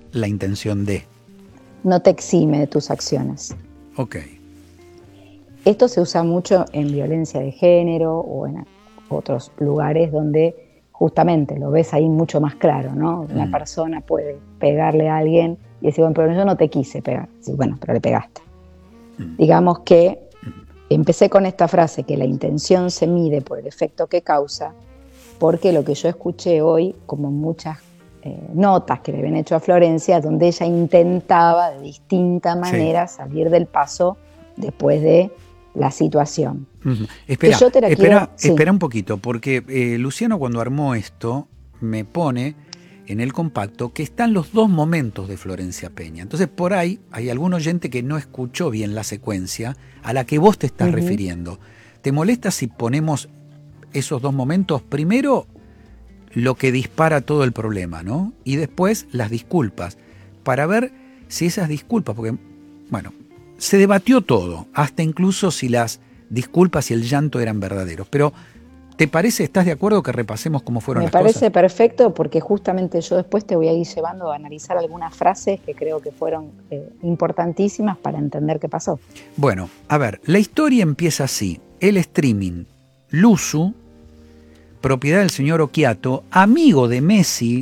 la intención de. No te exime de tus acciones. Ok. Esto se usa mucho en violencia de género o en otros lugares donde justamente lo ves ahí mucho más claro, ¿no? Una persona puede pegarle a alguien y decir, bueno, pero yo no te quise pegar. Sí, bueno, pero le pegaste. Digamos que empecé con esta frase, que la intención se mide por el efecto que causa, porque lo que yo escuché hoy, como muchas notas que le habían hecho a Florencia, donde ella intentaba de distinta manera salir del paso después de la situación. Espera un poquito, porque Luciano, cuando armó esto, me pone en el compacto que están los dos momentos de Florencia Peña. Entonces, por ahí hay algún oyente que no escuchó bien la secuencia a la que vos te estás refiriendo. ¿Te molesta si ponemos esos dos momentos? Primero, lo que dispara todo el problema, ¿no? Y después las disculpas, para ver si esas disculpas, porque, bueno, se debatió todo, hasta incluso si las disculpas y el llanto eran verdaderos. Pero, ¿te parece, estás de acuerdo que repasemos cómo fueron las cosas? Me parece perfecto, porque justamente yo después te voy a ir llevando a analizar algunas frases que creo que fueron importantísimas para entender qué pasó. Bueno, a ver, la historia empieza así. El streaming, Luzu, propiedad del señor Occhiato, amigo de Messi,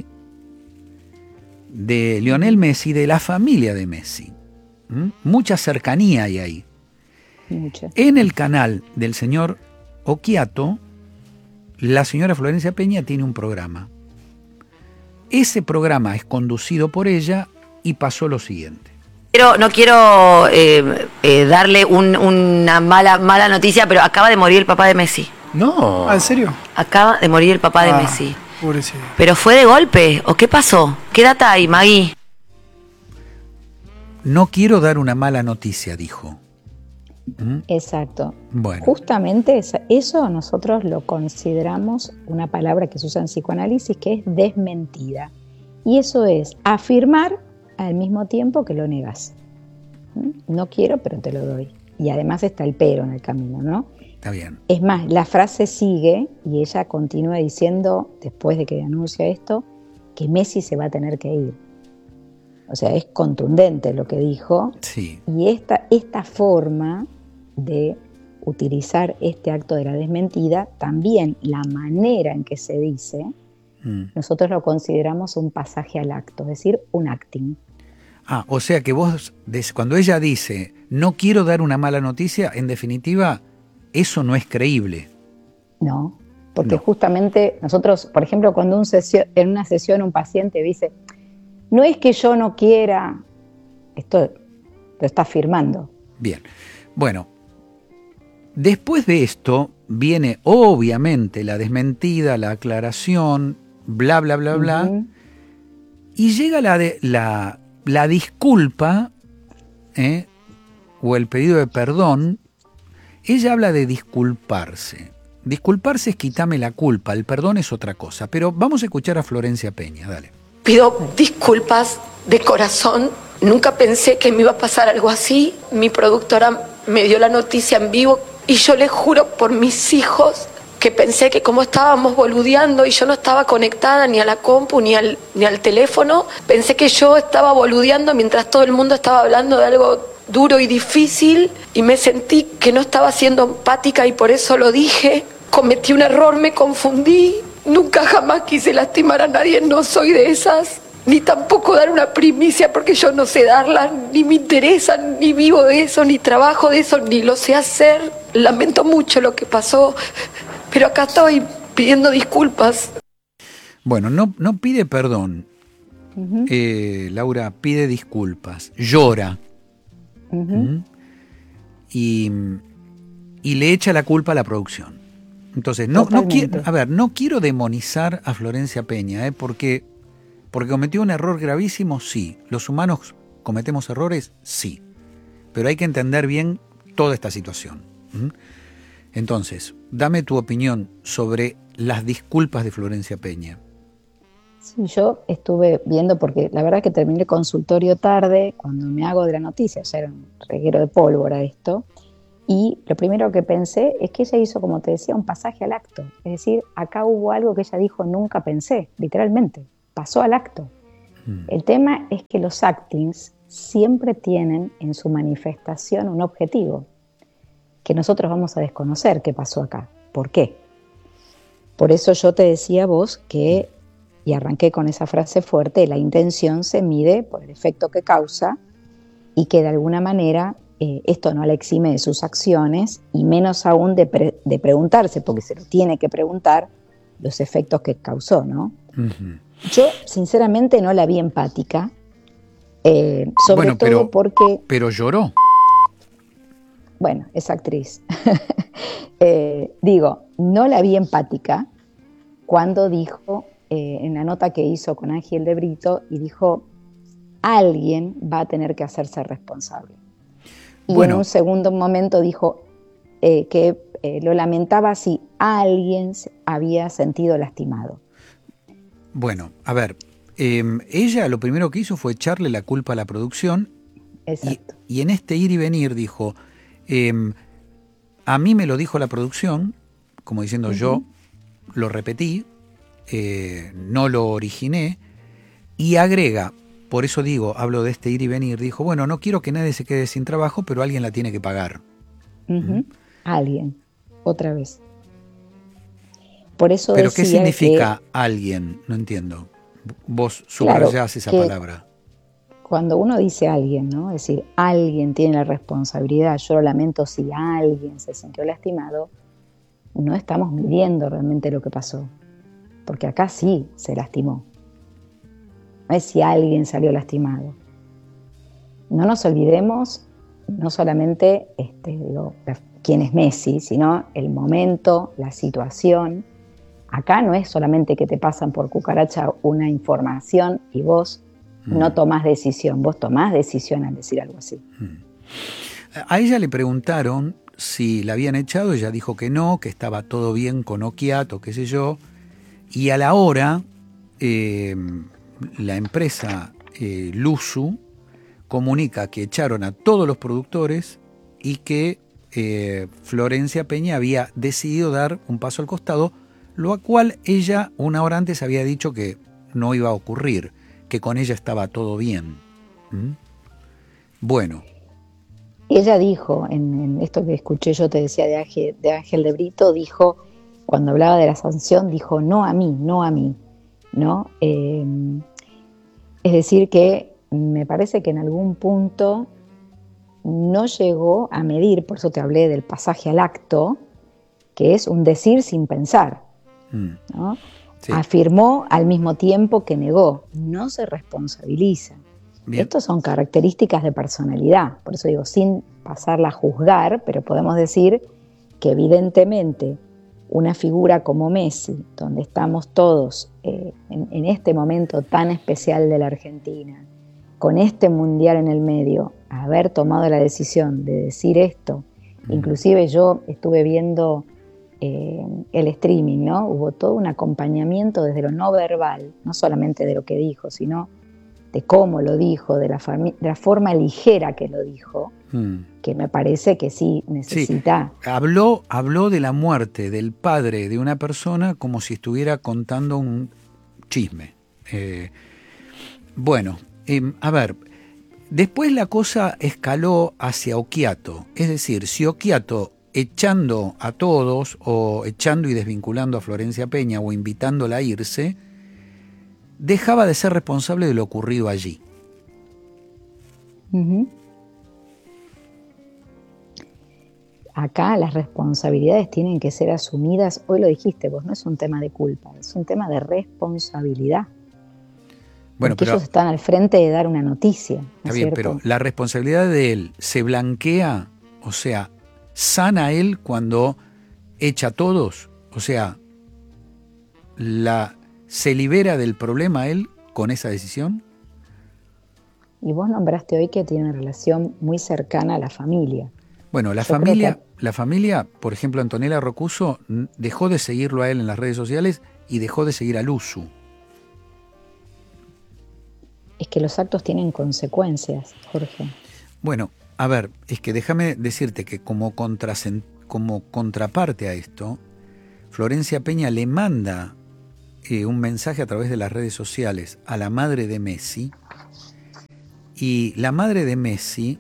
de Lionel Messi, de la familia de Messi. Mucha cercanía hay ahí. Mucha. En el canal del señor Occhiato, la señora Florencia Peña tiene un programa. Ese programa es conducido por ella y pasó lo siguiente. Pero no quiero darle una mala noticia, pero acaba de morir el papá de Messi. No. ¿En serio? Acaba de morir el papá de Messi. Pobrecito. ¿Pero fue de golpe o qué pasó? ¿Qué data hay, Maggie? No quiero dar una mala noticia, dijo. Exacto. Bueno. Justamente eso nosotros lo consideramos una palabra que se usa en psicoanálisis, que es desmentida. Y eso es afirmar al mismo tiempo que lo negas. No quiero, pero te lo doy. Y además está el pero en el camino, ¿no? Está bien. Es más, la frase sigue y ella continúa diciendo, después de que anuncia esto, que Messi se va a tener que ir. O sea, es contundente lo que dijo. Sí. Y esta forma de utilizar este acto de la desmentida, también la manera en que se dice, nosotros lo consideramos un pasaje al acto, es decir, un acting. O sea que vos, cuando ella dice, no quiero dar una mala noticia, en definitiva, eso no es creíble. No, porque justamente nosotros, por ejemplo, cuando en una sesión un paciente dice, no es que yo no quiera, esto lo está afirmando. Bien, bueno, después de esto viene obviamente la desmentida, la aclaración, bla, bla, bla, bla, y llega la disculpa, o el pedido de perdón. Ella habla de disculparse. Disculparse es quitarme la culpa, el perdón es otra cosa. Pero vamos a escuchar a Florencia Peña, dale. Pido disculpas de corazón. Nunca pensé que me iba a pasar algo así. Mi productora me dio la noticia en vivo y yo le juro por mis hijos que pensé que como estábamos boludeando y yo no estaba conectada ni a la compu ni al teléfono, pensé que yo estaba boludeando mientras todo el mundo estaba hablando de algo duro y difícil y me sentí que no estaba siendo empática y por eso lo dije. Cometí un error, me confundí. Nunca jamás quise lastimar a nadie, no soy de esas. Ni tampoco dar una primicia porque yo no sé darla, ni me interesa, ni vivo de eso, ni trabajo de eso, ni lo sé hacer. Lamento mucho lo que pasó, pero acá estoy pidiendo disculpas. Bueno, no pide perdón. Laura pide disculpas, llora. Y le echa la culpa a la producción. Entonces, no quiero demonizar a Florencia Peña, porque cometió un error gravísimo, sí. Los humanos cometemos errores, sí. Pero hay que entender bien toda esta situación. Entonces, dame tu opinión sobre las disculpas de Florencia Peña. Sí, yo estuve viendo, porque la verdad que terminé el consultorio tarde, cuando me hago de la noticia, ya era un reguero de pólvora esto, y lo primero que pensé es que ella hizo, como te decía, un pasaje al acto. Es decir, acá hubo algo que ella dijo, nunca pensé, literalmente, pasó al acto. El tema es que los actings siempre tienen en su manifestación un objetivo que nosotros vamos a desconocer qué pasó acá. ¿Por qué? Por eso yo te decía a vos que, y arranqué con esa frase fuerte, la intención se mide por el efecto que causa y que de alguna manera esto no la exime de sus acciones y menos aún de preguntarse, porque se lo tiene que preguntar, los efectos que causó, ¿no? Uh-huh. Yo sinceramente no la vi empática, sobre todo porque... Pero lloró. Bueno, es actriz. Digo, no la vi empática cuando dijo, en la nota que hizo con Ángel de Brito, y dijo, alguien va a tener que hacerse responsable. Y en un segundo momento dijo que lo lamentaba si alguien había sentido lastimado. Bueno, a ver, ella lo primero que hizo fue echarle la culpa a la producción. Exacto. Y en este ir y venir dijo, a mí me lo dijo la producción, como diciendo yo lo repetí, no lo originé, y agrega, por eso digo, hablo de este ir y venir, dijo, bueno, no quiero que nadie se quede sin trabajo, pero alguien la tiene que pagar. Alguien, otra vez. Por eso ¿Pero qué significa que, alguien? No entiendo. Vos subrayás esa palabra. Cuando uno dice alguien, ¿no? Es decir, alguien tiene la responsabilidad, yo lo lamento si alguien se sintió lastimado, no estamos midiendo realmente lo que pasó. Porque acá sí se lastimó. No es si alguien salió lastimado. No nos olvidemos, no solamente quién es Messi, sino el momento, la situación. Acá no es solamente que te pasan por cucaracha una información y vos no tomás decisión. Vos tomás decisión al decir algo así. A ella le preguntaron si la habían echado, ella dijo que no, que estaba todo bien con Occhiato, qué sé yo, y a la hora la empresa Luzu comunica que echaron a todos los productores y que Florencia Peña había decidido dar un paso al costado, lo cual ella una hora antes había dicho que no iba a ocurrir, que con ella estaba todo bien. Bueno. Ella dijo, en esto que escuché yo te decía de Ángel de Brito, dijo, cuando hablaba de la sanción, dijo no a mí, ¿no? Es decir que me parece que en algún punto no llegó a medir, por eso te hablé del pasaje al acto, que es un decir sin pensar, ¿no? Sí. Afirmó al mismo tiempo que negó, no se responsabiliza. Bien. Estas son características de personalidad, por eso digo, sin pasarla a juzgar, pero podemos decir que evidentemente una figura como Messi, donde estamos todos en este momento tan especial de la Argentina, con este mundial en el medio, haber tomado la decisión de decir esto, inclusive yo estuve viendo el streaming, ¿no? Hubo todo un acompañamiento desde lo no verbal, no solamente de lo que dijo, sino de cómo lo dijo, de la forma ligera que lo dijo, que me parece que sí necesita. Sí. Habló de la muerte del padre de una persona como si estuviera contando un chisme. Bueno, a ver, después la cosa escaló hacia Occhiato, es decir, si Occhiato echando a todos o echando y desvinculando a Florencia Peña o invitándola a irse, dejaba de ser responsable de lo ocurrido allí. Acá las responsabilidades tienen que ser asumidas, hoy lo dijiste vos, no es un tema de culpa, es un tema de responsabilidad. Bueno, porque ellos están al frente de dar una noticia, ¿no está bien, pero la responsabilidad de él se blanquea, o sea, sana él cuando echa a todos, o sea, ¿se libera del problema él con esa decisión? Y vos nombraste hoy que tiene una relación muy cercana a la familia. Bueno, la familia, por ejemplo, Antonella Rocuso dejó de seguirlo a él en las redes sociales y dejó de seguir a Luzu. Es que los actos tienen consecuencias, Jorge. Bueno, a ver, es que déjame decirte que como contraparte a esto, Florencia Peña le manda un mensaje a través de las redes sociales a la madre de Messi, y la madre de Messi,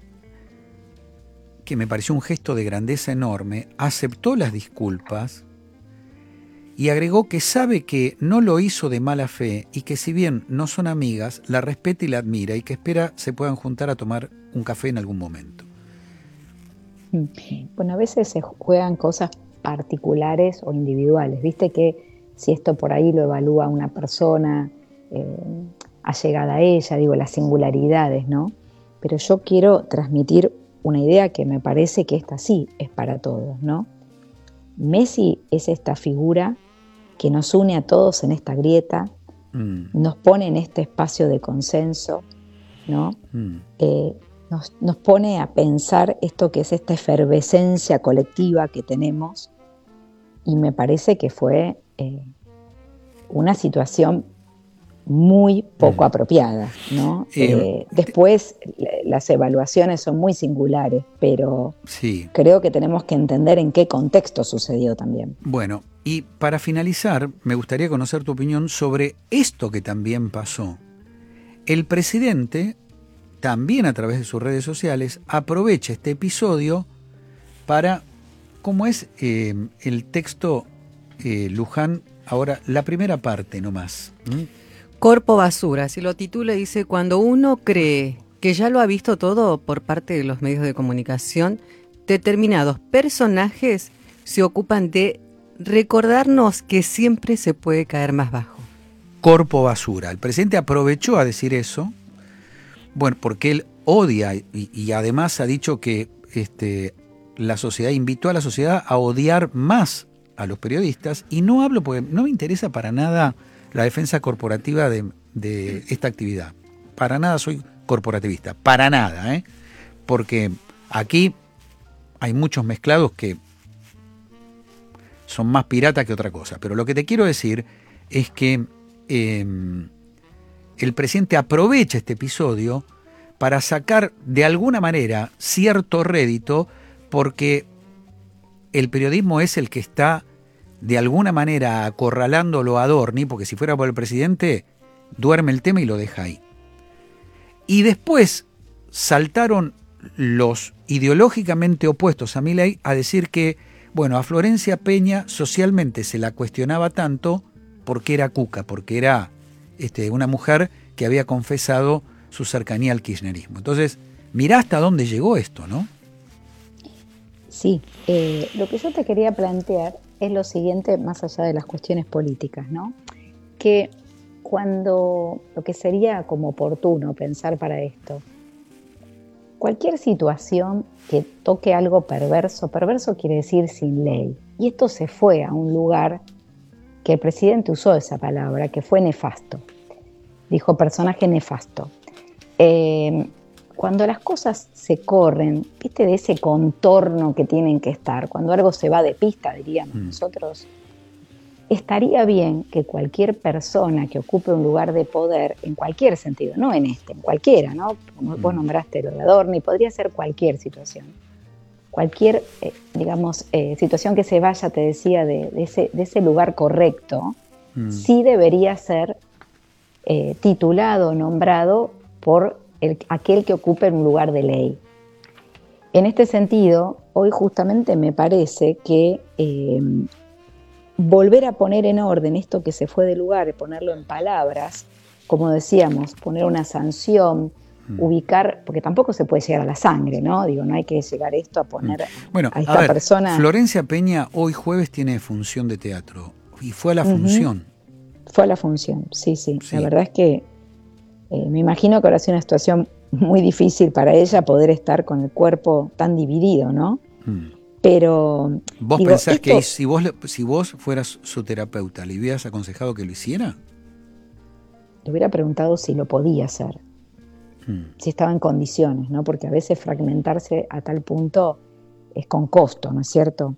que me pareció un gesto de grandeza enorme, aceptó las disculpas y agregó que sabe que no lo hizo de mala fe y que si bien no son amigas, la respeta y la admira y que espera se puedan juntar a tomar un café en algún momento. Bueno, a veces se juegan cosas particulares o individuales. Viste que si esto por ahí lo evalúa una persona allegada a ella, digo, las singularidades, ¿no? Pero yo quiero transmitir una idea que me parece que esta sí es para todos, ¿no? Messi es esta figura que nos une a todos en esta grieta, nos pone en este espacio de consenso, ¿no? Nos pone a pensar esto que es esta efervescencia colectiva que tenemos, y me parece que fue una situación muy poco apropiada, ¿no? Después las evaluaciones son muy singulares, pero sí, creo que tenemos que entender en qué contexto sucedió también. Bueno, y para finalizar, me gustaría conocer tu opinión sobre esto que también pasó. El presidente, también a través de sus redes sociales, aprovecha este episodio para, como es el texto, Luján, ahora la primera parte nomás. Corpo basura, si lo titula, dice: cuando uno cree que ya lo ha visto todo por parte de los medios de comunicación, determinados personajes se ocupan de recordarnos que siempre se puede caer más bajo. Corpo basura. El presidente aprovechó a decir eso, bueno, porque él odia y además ha dicho que la sociedad invitó a la sociedad a odiar más a los periodistas, y no hablo porque no me interesa para nada la defensa corporativa de esta actividad. Para nada soy corporativista, para nada, porque aquí hay muchos mezclados que son más piratas que otra cosa. Pero lo que te quiero decir es que el presidente aprovecha este episodio para sacar de alguna manera cierto rédito, porque el periodismo es el que está de alguna manera acorralándolo a Adorni, porque si fuera por el presidente, duerme el tema y lo deja ahí. Y después saltaron los ideológicamente opuestos a Milei a decir que, bueno, a Florencia Peña socialmente se la cuestionaba tanto porque era cuca, porque era una mujer que había confesado su cercanía al kirchnerismo. Entonces, mirá hasta dónde llegó esto, ¿no? Sí, lo que yo te quería plantear es lo siguiente, más allá de las cuestiones políticas, ¿no? Que cuando lo que sería como oportuno pensar para esto, cualquier situación que toque algo perverso quiere decir sin ley, y esto se fue a un lugar que el presidente usó esa palabra, que fue nefasto, dijo personaje nefasto. Cuando las cosas se corren, ¿viste? De ese contorno que tienen que estar, cuando algo se va de pista, diríamos nosotros, estaría bien que cualquier persona que ocupe un lugar de poder, en cualquier sentido, no en en cualquiera, ¿no? Como vos nombraste lo de Adorni, podría ser cualquier situación. Cualquier, situación que se vaya, te decía, de ese lugar correcto, sí debería ser titulado, nombrado por aquel que ocupe un lugar de ley. En este sentido, hoy justamente me parece que volver a poner en orden esto que se fue de lugar, ponerlo en palabras, como decíamos, poner una sanción, ubicar, porque tampoco se puede llegar a la sangre, ¿no? Digo, no hay que llegar esto a poner a esta persona. Florencia Peña hoy jueves tiene función de teatro, y fue a la función. Fue a la función, sí. La verdad es que me imagino que habrá sido una situación muy difícil para ella poder estar con el cuerpo tan dividido, ¿no? Pero ¿vos pensás que si vos fueras su terapeuta, le hubieras aconsejado que lo hiciera? Le hubiera preguntado si lo podía hacer, si estaba en condiciones, ¿no? Porque a veces fragmentarse a tal punto es con costo, ¿no es cierto?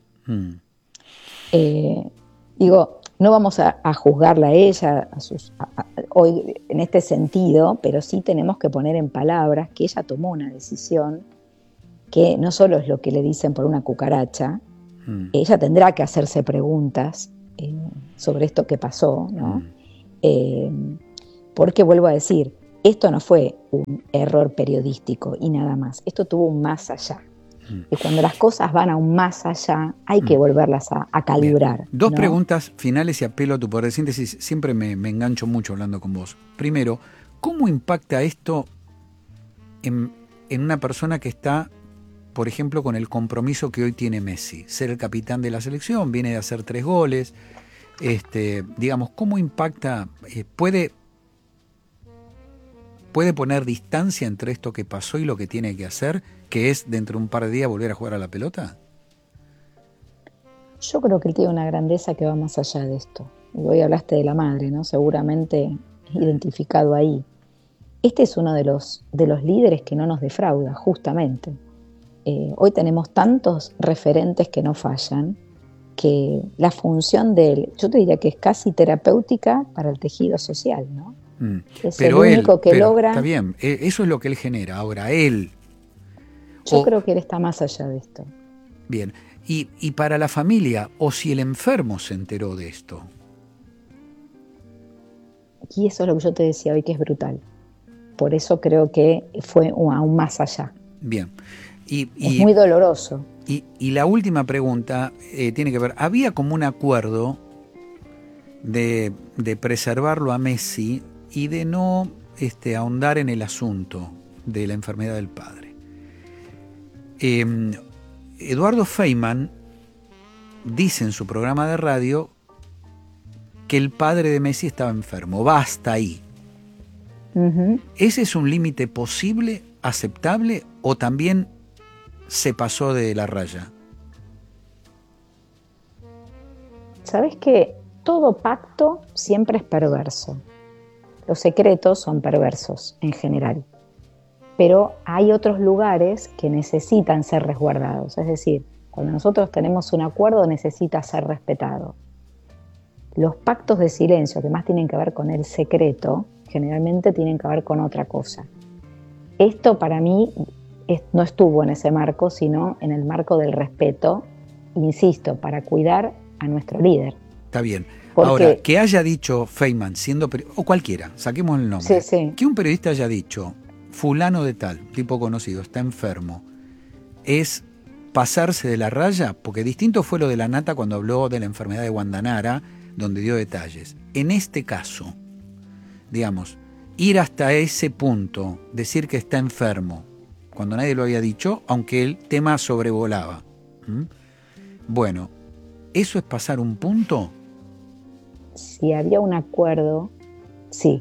No vamos a juzgarla a ella hoy en este sentido, pero sí tenemos que poner en palabras que ella tomó una decisión que no solo es lo que le dicen por una cucaracha, ella tendrá que hacerse preguntas sobre esto que pasó, ¿no? Porque vuelvo a decir, esto no fue un error periodístico y nada más, esto tuvo un más allá. Y cuando las cosas van a un más allá, hay que volverlas a calibrar. Bien. Dos ¿no? preguntas finales y apelo a tu poder de síntesis. Siempre me engancho mucho hablando con vos. Primero, ¿cómo impacta esto en una persona que está, por ejemplo, con el compromiso que hoy tiene Messi? Ser el capitán de la selección, viene de hacer 3 goles. Digamos, ¿cómo impacta? ¿Puede poner distancia entre esto que pasó y lo que tiene que hacer, que es dentro de un par de días volver a jugar a la pelota? Yo creo que él tiene una grandeza que va más allá de esto. Y hoy hablaste de la madre, ¿no? Seguramente identificado ahí. Este es uno de los líderes que no nos defrauda, justamente. Hoy tenemos tantos referentes que no fallan, que la función de él, yo te diría que es casi terapéutica para el tejido social, ¿no? Es pero el único que logra. Está bien, eso es lo que él genera. Ahora, él. Yo creo que él está más allá de esto. Bien. Y para la familia, o si el enfermo se enteró de esto. Y eso es lo que yo te decía hoy, que es brutal. Por eso creo que fue aún más allá. Bien. Es muy doloroso. Y la última pregunta tiene que ver, había como un acuerdo de preservarlo a Messi y de no ahondar en el asunto de la enfermedad del padre. Eduardo Feynman dice en su programa de radio que el padre de Messi estaba enfermo, va hasta ahí. Uh-huh. ¿Ese es un límite posible, aceptable, o también se pasó de la raya? ¿Sabes que todo pacto siempre es perverso? Los secretos son perversos en general, pero hay otros lugares que necesitan ser resguardados. Es decir, cuando nosotros tenemos un acuerdo necesita ser respetado. Los pactos de silencio, que más tienen que ver con el secreto, generalmente tienen que ver con otra cosa. Esto para mí no estuvo en ese marco, sino en el marco del respeto, insisto, para cuidar a nuestro líder. Está bien. Porque, ahora, que haya dicho Feynman, o cualquiera, saquemos el nombre, sí. Que un periodista haya dicho, fulano de tal, tipo conocido, está enfermo, es pasarse de la raya, porque distinto fue lo de la Nata cuando habló de la enfermedad de Guandanara, donde dio detalles. En este caso, digamos, ir hasta ese punto, decir que está enfermo, cuando nadie lo había dicho, aunque el tema sobrevolaba. Bueno, ¿eso es pasar un punto? Si había un acuerdo, sí.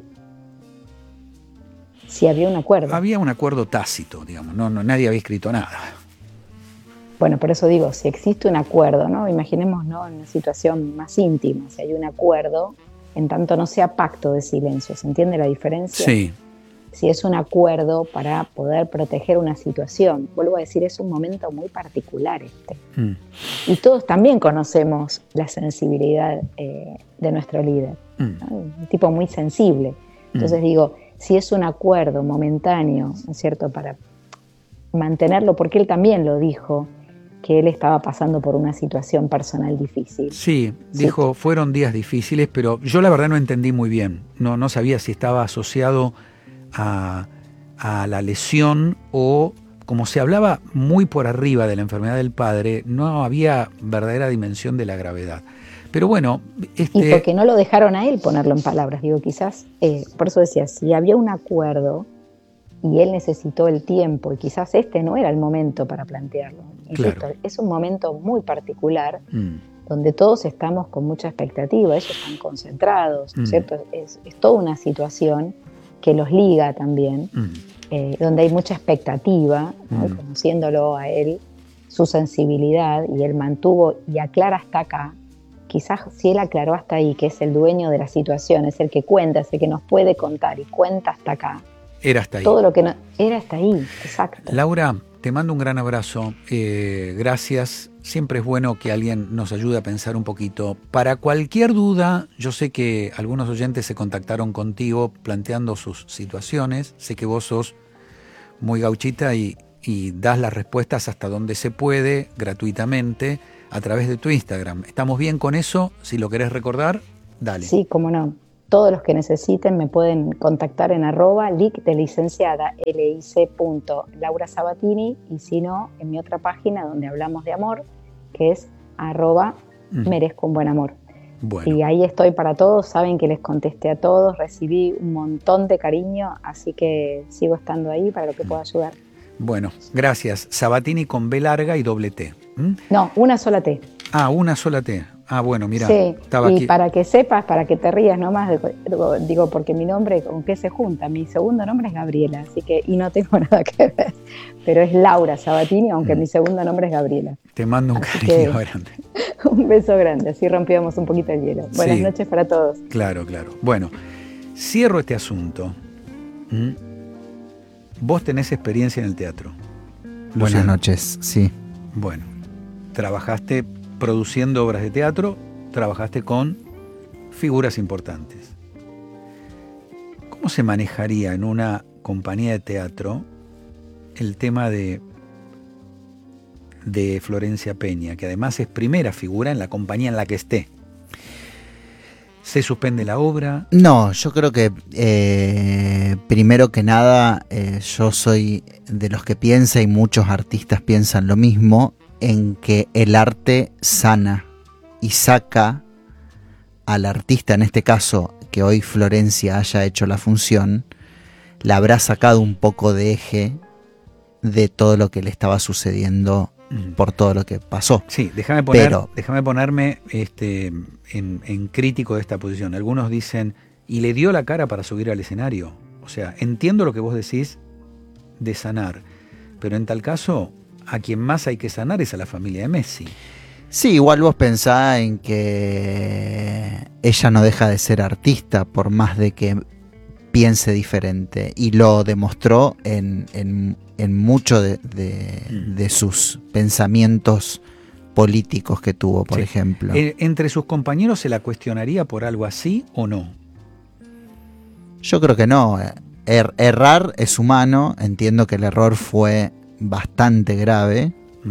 Si había un acuerdo. Había un acuerdo tácito, digamos, no nadie había escrito nada. Bueno, por eso digo, si existe un acuerdo, ¿no? Imaginemos, ¿no?, en una situación más íntima, si hay un acuerdo, en tanto no sea pacto de silencio, ¿se entiende la diferencia? Sí. Si es un acuerdo para poder proteger una situación. Vuelvo a decir, es un momento muy particular este. Y todos también conocemos la sensibilidad de nuestro líder, ¿no? Un tipo muy sensible. Entonces digo, si es un acuerdo momentáneo, ¿no es cierto?, para mantenerlo, porque él también lo dijo, que él estaba pasando por una situación personal difícil. Sí, dijo, fueron días difíciles, pero yo la verdad no entendí muy bien. No sabía si estaba asociado a la lesión o, como se hablaba muy por arriba de la enfermedad del padre, no había verdadera dimensión de la gravedad. Pero bueno... Y porque no lo dejaron a él ponerlo en palabras, digo, quizás, por eso decía, si había un acuerdo y él necesitó el tiempo y quizás este no era el momento para plantearlo. Insisto, claro. Es un momento muy particular donde todos estamos con mucha expectativa, ellos están concentrados, ¿cierto? Es toda una situación que los liga también, donde hay mucha expectativa, ¿no? Conociéndolo a él, su sensibilidad, y él mantuvo y aclara hasta acá. Quizás si él aclaró hasta ahí, que es el dueño de la situación, es el que cuenta, es el que nos puede contar y cuenta hasta acá. Era hasta ahí. Todo lo que no, era hasta ahí, exacto. Laura, te mando un gran abrazo. Gracias. Siempre es bueno que alguien nos ayude a pensar un poquito. Para cualquier duda, yo sé que algunos oyentes se contactaron contigo planteando sus situaciones. Sé que vos sos muy gauchita y das las respuestas hasta donde se puede, gratuitamente. a través de tu Instagram. ¿Estamos bien con eso? Si lo querés recordar, dale. Sí, cómo no. Todos los que necesiten me pueden contactar en @lic de licenciada, lic.laurasabatini, y si no, en mi otra página donde hablamos de amor, que es @merezco un buen amor. Bueno. Y ahí estoy para todos, saben que les contesté a todos, recibí un montón de cariño, así que sigo estando ahí para lo que pueda ayudar. Bueno, gracias. Sabatini con B larga y doble T. No, una sola T. Ah, una sola T. Ah, bueno, mira, Sí, estaba y aquí. para que sepas, para que te rías nomás, digo, porque mi nombre, ¿con qué se junta? Mi segundo nombre es Gabriela, así que, y no tengo nada que ver, pero es Laura Sabatini, aunque mi segundo nombre es Gabriela. Te mando un Así cariño que- grande. Un beso grande, así rompíamos un poquito el hielo. Buenas Sí. noches para todos. Claro, claro. Bueno, cierro este asunto. Vos tenés experiencia en el teatro. Buenas Luciano. noches, sí. Bueno, trabajaste produciendo obras de teatro, trabajaste con figuras importantes. ¿Cómo se manejaría en una compañía de teatro el tema de Florencia Peña, que además es primera figura en la compañía en la que esté? ¿Se suspende la obra? No, yo creo que primero que nada yo soy de los que piensa, y muchos artistas piensan lo mismo, en que el arte sana y saca al artista, en este caso, que hoy Florencia haya hecho la función, la habrá sacado un poco de eje de todo lo que le estaba sucediendo por todo lo que pasó. Sí, déjame ponerme en crítico de esta posición. Algunos dicen, ¿y le dio la cara para subir al escenario? O sea, entiendo lo que vos decís de sanar, pero en tal caso, a quien más hay que sanar es a la familia de Messi. Sí, igual vos pensás en que ella no deja de ser artista por más de que piense diferente, y lo demostró en mucho de sus pensamientos políticos que tuvo, por ejemplo. ¿Entre sus compañeros se la cuestionaría por algo así o no? Yo creo que no. Errar es humano, entiendo que el error fue bastante grave,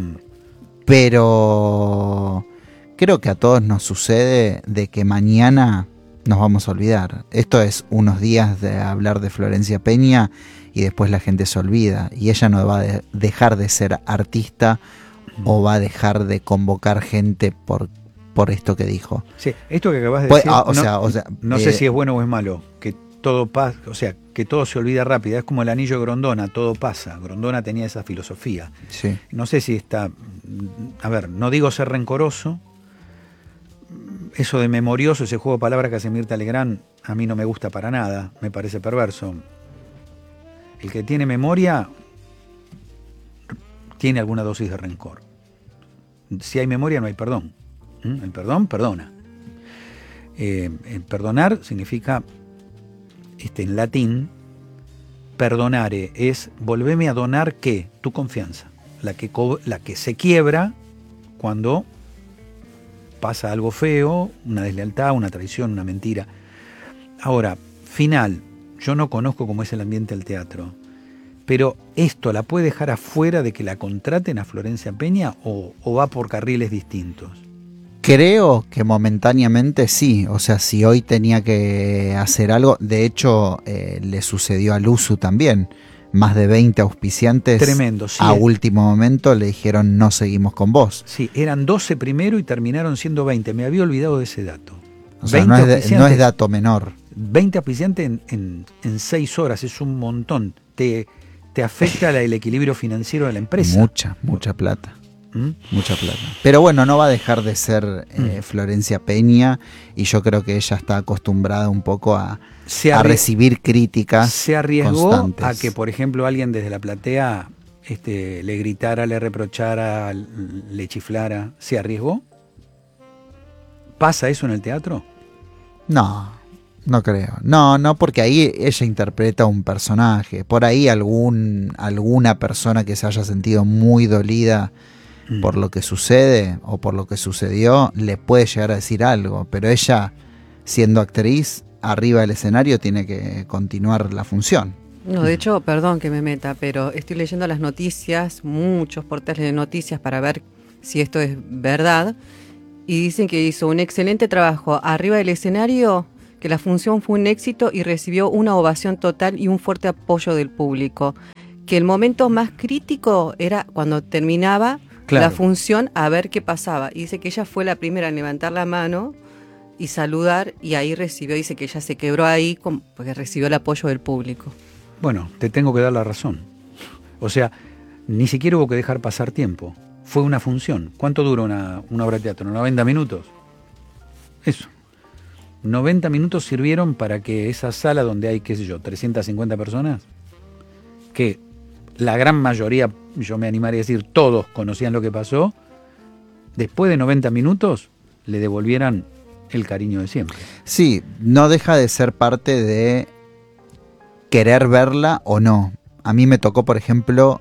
pero creo que a todos nos sucede de que mañana nos vamos a olvidar. Esto es unos días de hablar de Florencia Peña y después la gente se olvida, y ella no va a dejar de ser artista o va a dejar de convocar gente por esto que dijo. Sí, esto que acabas de Pues, decir, no sé si es bueno o es malo, que todo pasa, o sea, que todo se olvida rápido. Es como el anillo de Grondona, todo pasa. Grondona tenía esa filosofía. Sí. No sé si está, a ver, no digo ser rencoroso, eso de memorioso, ese juego de palabras que hace Mirta Legrand, a mí no me gusta para nada, me parece perverso. El que tiene memoria tiene alguna dosis de rencor. Si hay memoria no hay perdón. El perdón perdona. El perdonar significa, en latín, perdonare es volveme a donar ¿qué? Tu confianza, la que se quiebra cuando pasa algo feo, una deslealtad, una traición, una mentira. Ahora, final, yo no conozco cómo es el ambiente del teatro, pero ¿esto la puede dejar afuera de que la contraten a Florencia Peña o va por carriles distintos? Creo que momentáneamente sí, o sea, si hoy tenía que hacer algo, de hecho le sucedió a Luzu también, más de 20 auspiciantes. Tremendo, sí. A último momento le dijeron no seguimos con vos. Sí, eran 12 primero y terminaron siendo 20, me había olvidado de ese dato. O sea, no es dato menor. 20 auspiciantes en 6 horas, es un montón. Te afecta el equilibrio financiero de la empresa. Mucha plata. Mucha plata. Pero bueno, no va a dejar de ser Florencia Peña, y yo creo que ella está acostumbrada un poco a recibir críticas. ¿Se arriesgó constantes a que, por ejemplo, alguien desde la platea le gritara, le reprochara, le chiflara? ¿Se arriesgó? ¿Pasa eso en el teatro? No creo. No, porque ahí ella interpreta un personaje. Por ahí alguna persona que se haya sentido muy dolida por lo que sucede o por lo que sucedió le puede llegar a decir algo, pero ella, siendo actriz, arriba del escenario tiene que continuar la función. No, de hecho, perdón que me meta, pero estoy leyendo las noticias, muchos portales de noticias para ver si esto es verdad, y dicen que hizo un excelente trabajo arriba del escenario, que la función fue un éxito y recibió una ovación total y un fuerte apoyo del público. Que el momento más crítico era cuando terminaba la función, a ver qué pasaba. Y dice que ella fue la primera en levantar la mano y saludar, y ahí recibió, dice que ella se quebró ahí porque recibió el apoyo del público. Bueno, te tengo que dar la razón. O sea, ni siquiera hubo que dejar pasar tiempo. Fue una función. ¿Cuánto dura una obra de teatro? ¿90 minutos? Eso. 90 minutos sirvieron para que esa sala donde hay, qué sé yo, 350 personas, que la gran mayoría, yo me animaría a decir, todos conocían lo que pasó, después de 90 minutos le devolvieran el cariño de siempre. Sí, no deja de ser parte de querer verla o no. A mí me tocó, por ejemplo,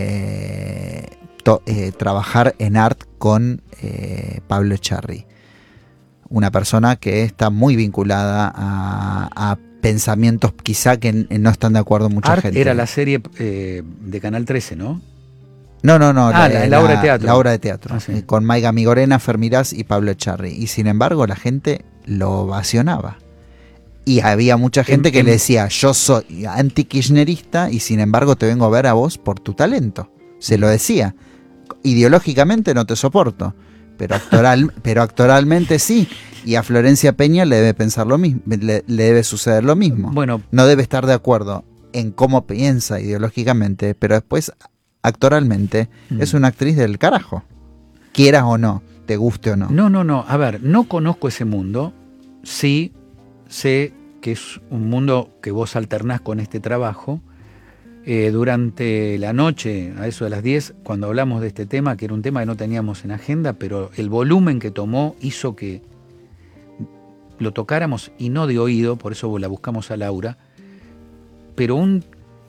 trabajar en art con Pablo Echarri, una persona que está muy vinculada a pensamientos quizá que no están de acuerdo mucha Art gente. era la serie de Canal 13, ¿no? No. La obra de teatro. La obra de teatro. Sí. Con Maiga Migorena, Fermirás y Pablo Echarri. Y sin embargo la gente lo ovacionaba. Y había mucha gente que le decía, yo soy anti-kirchnerista y sin embargo te vengo a ver a vos por tu talento. Se lo decía. Ideológicamente no te soporto, pero actoralmente sí. Y a Florencia Peña le debe pensar lo mismo, le debe suceder lo mismo. Bueno, no debe estar de acuerdo en cómo piensa ideológicamente, pero después actoralmente es una actriz del carajo. Quieras o no, te guste o no. No. A ver, no conozco ese mundo. Sí sé que es un mundo que vos alternás con este trabajo. Durante la noche, a eso de las 10, cuando hablamos de este tema, que era un tema que no teníamos en agenda, pero el volumen que tomó hizo que lo tocáramos, y no de oído, por eso la buscamos a Laura, pero un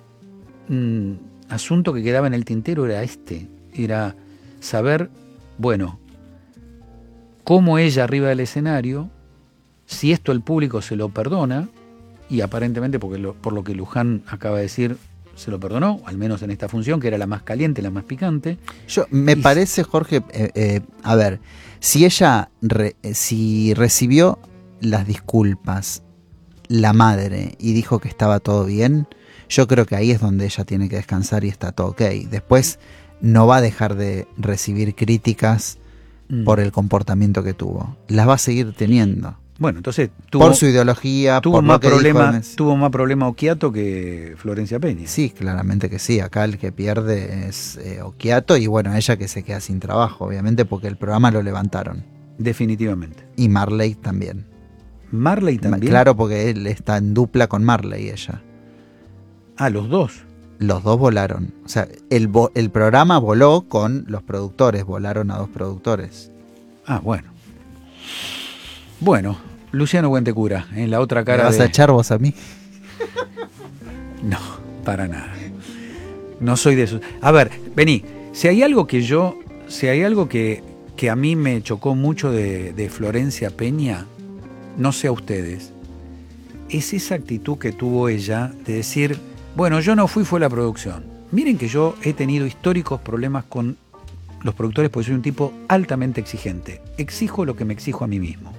asunto que quedaba en el tintero era saber, bueno, cómo ella arriba del escenario, si esto el público se lo perdona, y aparentemente, por lo que Luján acaba de decir, se lo perdonó, al menos en esta función, que era la más caliente, la más picante. Me parece, Jorge, a ver, si ella si recibió las disculpas la madre y dijo que estaba todo bien, yo creo que ahí es donde ella tiene que descansar y está todo ok. Después no va a dejar de recibir críticas por el comportamiento que tuvo. Las va a seguir teniendo. Bueno, entonces por su ideología, tuvo por más lo que tuvo más problema Occhiato que Florencia Peña. Sí, claramente que sí. Acá el que pierde es Occhiato, y bueno, ella que se queda sin trabajo, obviamente, porque el programa lo levantaron. Definitivamente. Y Marley también. ¿Marley también? Claro, porque él está en dupla con Marley, ella. Ah, los dos. Los dos volaron. O sea, el programa voló con los productores, volaron a dos productores. Ah, bueno. Bueno, Luciano Buentecura, en la otra cara. ¿Me vas a echar vos a mí? No, para nada. No soy de esos. A ver, vení, si hay algo que a mí me chocó mucho de Florencia Peña, no sé a ustedes, es esa actitud que tuvo ella de decir, bueno, yo no fue la producción. Miren que yo he tenido históricos problemas con los productores porque soy un tipo altamente exigente. Exijo lo que me exijo a mí mismo.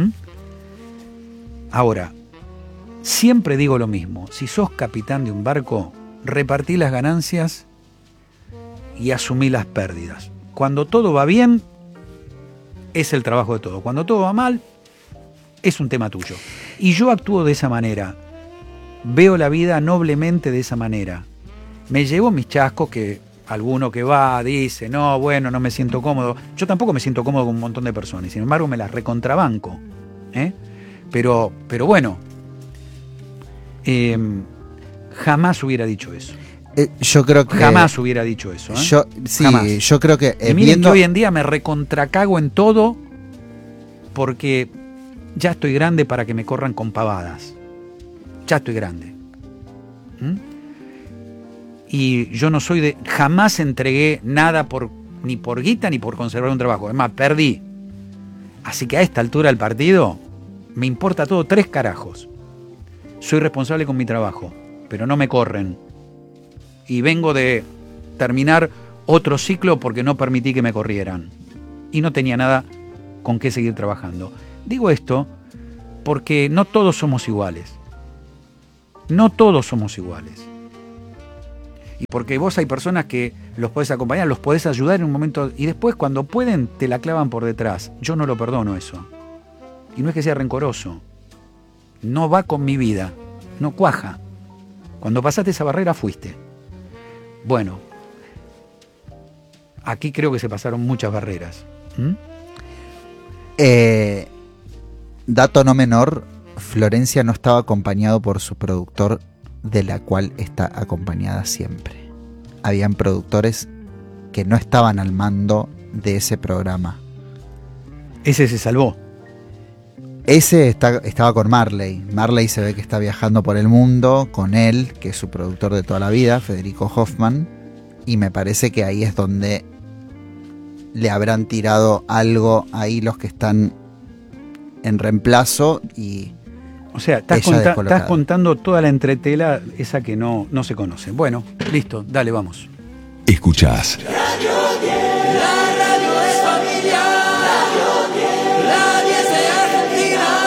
Ahora, siempre digo lo mismo, si sos capitán de un barco, repartí las ganancias y asumí las pérdidas. Cuando todo va bien, es el trabajo de todo. Cuando todo va mal, es un tema tuyo. Y yo actúo de esa manera, veo la vida noblemente de esa manera. Me llevo mis chascos, que alguno que va dice, no, bueno, no me siento cómodo. Yo tampoco me siento cómodo con un montón de personas, y sin embargo me las recontrabanco. Pero bueno, jamás hubiera dicho eso. Yo creo que jamás hubiera dicho eso. Jamás. Yo creo que y miren que hoy en día me recontracago en todo porque ya estoy grande para que me corran con pavadas. Ya estoy grande. Y yo no soy jamás entregué nada ni por guita ni por conservar un trabajo. Es más, perdí. Así que a esta altura del partido me importa todo 3 carajos. Soy responsable con mi trabajo, pero no me corren. Y vengo de terminar otro ciclo porque no permití que me corrieran. y no tenía nada con qué seguir trabajando. Digo esto porque no todos somos iguales. No todos somos iguales. Y porque vos hay personas que los podés acompañar, los podés ayudar en un momento, y después cuando pueden te la clavan por detrás. Yo no lo perdono eso. Y no es que sea rencoroso. No va con mi vida. No cuaja. Cuando pasaste esa barrera fuiste. Bueno, aquí creo que se pasaron muchas barreras. Dato no menor, Florencia no estaba acompañado por su productor, de la cual está acompañada siempre. Habían productores que no estaban al mando de ese programa. Ese se salvó. Ese estaba con Marley. Marley se ve que está viajando por el mundo con él, que es su productor de toda la vida, Federico Hoffman, y me parece que ahí es donde le habrán tirado algo ahí los que están en reemplazo y... O sea, estás contando toda la entretela esa que no se conoce. Bueno, listo, dale, vamos. Escuchás Radio 10, la radio es familiar. Radio 10, la 10 de Argentina.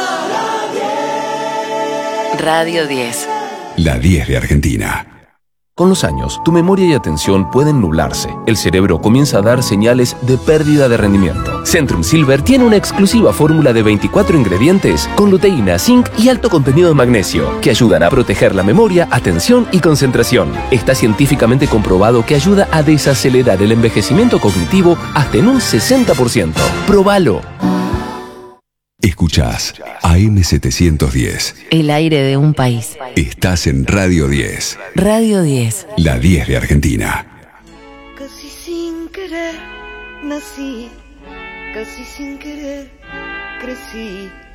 Radio 10. la 10 de Argentina. Con los años, tu memoria y atención pueden nublarse. El cerebro comienza a dar señales de pérdida de rendimiento. Centrum Silver tiene una exclusiva fórmula de 24 ingredientes con luteína, zinc y alto contenido de magnesio que ayudan a proteger la memoria, atención y concentración. Está científicamente comprobado que ayuda a desacelerar el envejecimiento cognitivo hasta en un 60%. ¡Próbalo! Escuchás AM710. El aire de un país. Estás en Radio 10. Radio 10. La 10 de Argentina. Casi sin querer nací, casi sin querer crecí.